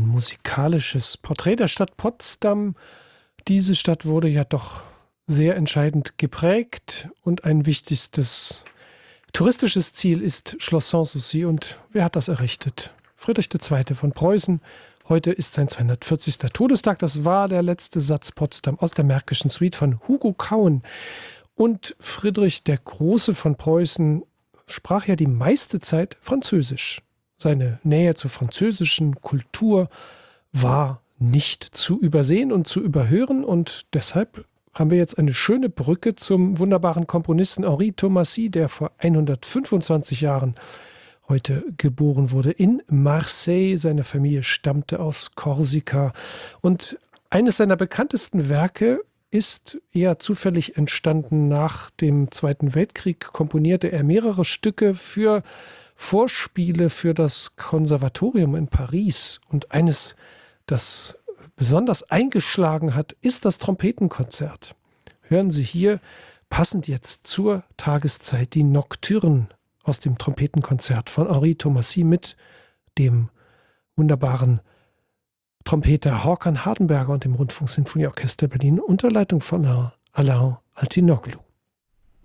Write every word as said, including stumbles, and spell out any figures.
ein musikalisches Porträt der Stadt Potsdam. Diese Stadt wurde ja doch sehr entscheidend geprägt und ein wichtigstes touristisches Ziel ist Schloss Sanssouci. Und wer hat das errichtet? Friedrich der Zweite von Preußen. Heute ist sein zweihundertvierzigster Todestag. Das war der letzte Satz Potsdam aus der Märkischen Suite von Hugo Kauen. Und Friedrich der Große von Preußen sprach ja die meiste Zeit Französisch. Seine Nähe zur französischen Kultur war nicht zu übersehen und zu überhören. Und deshalb haben wir jetzt eine schöne Brücke zum wunderbaren Komponisten Henri Thomasy, der vor hundertfünfundzwanzig Jahren heute geboren wurde in Marseille. Seine Familie stammte aus Korsika. Und eines seiner bekanntesten Werke ist eher zufällig entstanden nach dem Zweiten Weltkrieg. Komponierte er mehrere Stücke für Vorspiele für das Konservatorium in Paris. Und eines, das besonders eingeschlagen hat, ist das Trompetenkonzert. Hören Sie hier, passend jetzt zur Tageszeit, die Nocturne aus dem Trompetenkonzert von Henri Thomasy mit dem wunderbaren Trompeter Håkan Hardenberger und dem Rundfunksinfonieorchester Berlin unter Leitung von Alain Altinoglu.